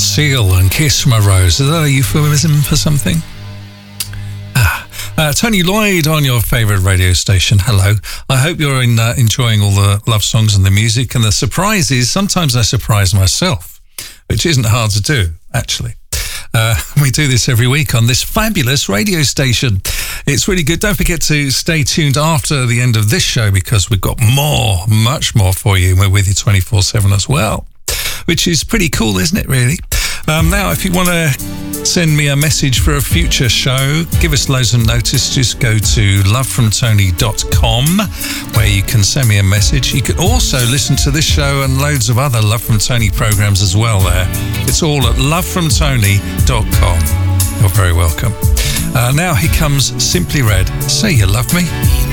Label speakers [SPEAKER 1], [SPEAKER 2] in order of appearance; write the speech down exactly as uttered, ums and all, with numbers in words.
[SPEAKER 1] Seal and Kiss from a Rose. Is that a euphemism for something? Ah, uh, Tony Lloyd on your favourite radio station. Hello. I hope you're in, uh, enjoying all the love songs and the music and the surprises. Sometimes I surprise myself, which isn't hard to do, actually. Uh, we do this every week on this fabulous radio station. It's really good. Don't forget to stay tuned after the end of this show because we've got more, much more for you. We're with you twenty-four seven as well, which is pretty cool, isn't it, really? Um, now, if you want to send me a message for a future show, give us loads of notice. Just go to love from tony dot com where you can send me a message. You can also listen to this show and loads of other Love from Tony programs as well there. It's all at love from tony dot com. You're very welcome. Uh, now here comes Simply Red. Say You Love Me.